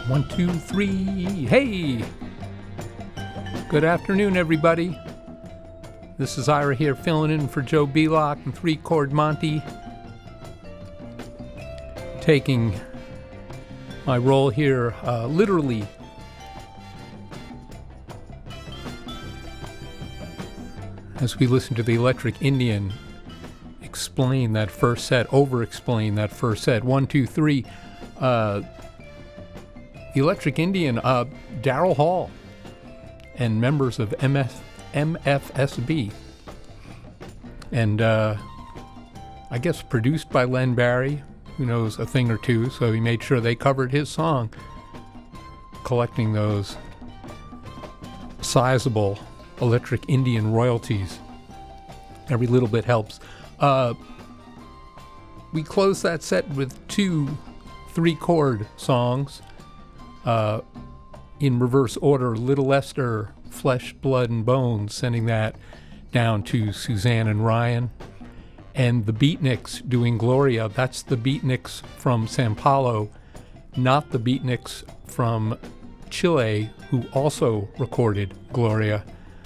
1, 2, 3. Hey! Good afternoon, everybody. This is Ira here filling in for Joe Belock and 3 Chord Monty. Taking my role here literally as we listen to the Electric Indian explain that first set, over-explain that first set. 1, 2, 3. The Electric Indian, Daryl Hall, and members of MFSB. And I guess produced by Len Barry, who knows a thing or two, so he made sure they covered his song, collecting those sizable Electric Indian royalties. Every little bit helps. We closed that set with 2 3-chord songs in reverse order. Little Esther, Flesh, Blood, and Bones, sending that down to Suzanne and Ryan. And the Beatniks doing Gloria. That's the Beatniks from Sao Paulo, not the Beatniks from Chile, who also recorded Gloria.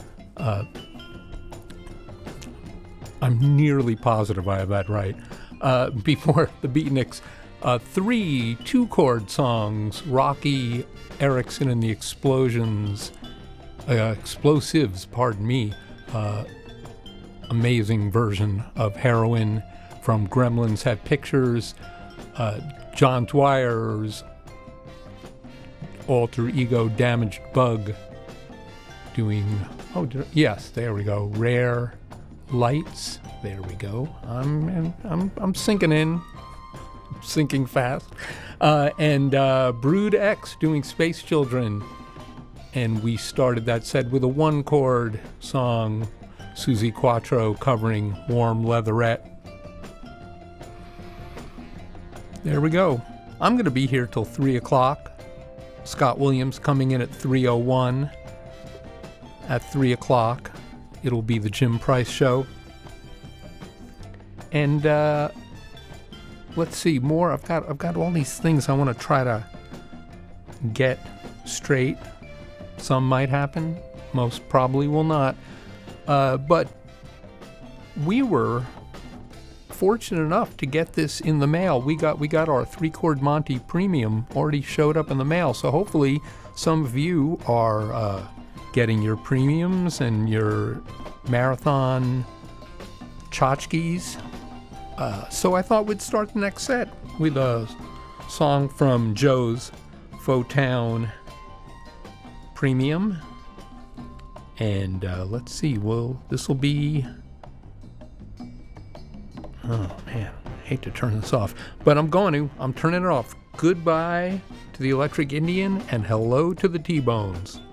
I'm nearly positive I have that right. Before the Beatniks, 3 2-chord songs, Rocky Erickson and the Explosives, amazing version of Heroin from Gremlins Have Pictures, John Dwyer's alter ego Damaged Bug doing, yes, there we go, Rare Lights, there we go. I'm sinking in, sinking fast. And Brood X doing Space Children. And we started that set with a 1-chord song, Suzi Quatro covering Warm Leatherette. There we go. I'm going to be here till 3 o'clock. Scott Williams coming in at 3:01. At 3 o'clock, it'll be the Jim Price Show. And let's see more. I've got all these things I want to try to get straight. Some might happen, most probably will not. But we were fortunate enough to get this in the mail. We got our 3 Chord Monty Premium already showed up in the mail. So hopefully some of you are getting your premiums and your marathon tchotchkes. So I thought we'd start the next set with a song from Joe's Fotown Premium. And let's see, this will be, oh man, I hate to turn this off, but I'm turning it off. Goodbye to the Electric Indian and hello to the T-Bones.